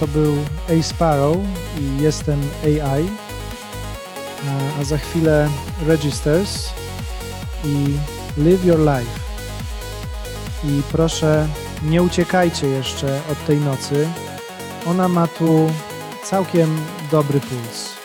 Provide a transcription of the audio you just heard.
to był A Sparrow i Jestem AI, a za chwilę Registers i Live Your Life. I proszę, nie uciekajcie jeszcze od tej nocy. Ona ma tu całkiem dobry puls.